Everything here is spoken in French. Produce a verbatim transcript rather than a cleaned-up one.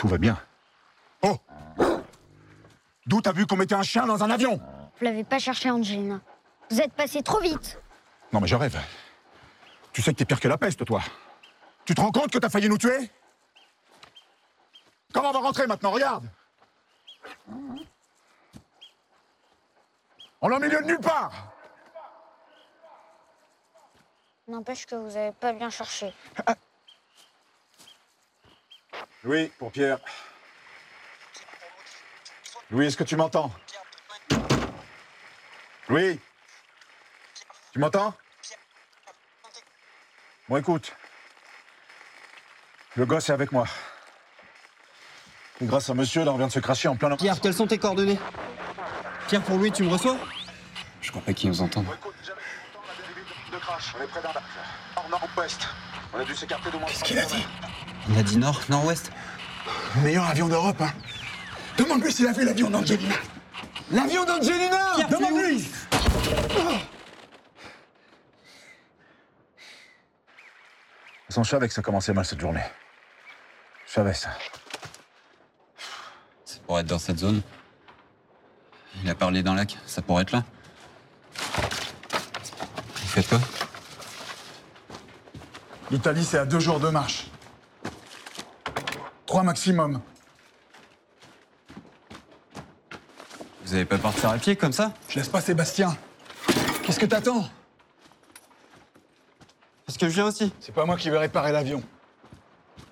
tout va bien. Oh! D'où t'as vu qu'on mettait un chien dans un avion? Vous l'avez pas cherché, Angelina. Vous êtes passé trop vite. Non mais je rêve. Tu sais que t'es pire que la peste, toi. Tu te rends compte que t'as failli nous tuer? Comment on va rentrer maintenant? Regarde! On est au milieu de nulle part! N'empêche que vous avez pas bien cherché. Louis, pour Pierre. Louis, est-ce que tu m'entends? Louis? Tu m'entends? Bon, écoute. Le gosse est avec moi. Et grâce à monsieur, là, on vient de se cracher en plein... Pierre, quelles sont tes coordonnées? Pierre, pour Louis, tu me reçois? Je crois pas qu'ils nous entendent. Bon, écoute, jamais longtemps, on a des débuts de crash. On est près d'un lac. Nord, nord-ouest. On a dû s'écarter d'au moins... Qu'est-ce qu'il a dit? On a dit nord, nord-ouest. Le meilleur avion d'Europe, hein. Demande-lui s'il a vu l'avion d'Angelina. L'avion d'Angelina! Pierre, Demande-lui! De toute façon, je savais que ça commençait mal cette journée. Je savais ça. Ça pourrait être dans cette zone. Il a parlé d'un lac, ça pourrait être là. Vous faites quoi? L'Italie, c'est à deux jours de marche. Trois maximum. Vous allez pas partir à pied comme ça? Je laisse pas Sébastien. Qu'est-ce que t'attends? Parce que je viens aussi. C'est pas moi qui vais réparer l'avion.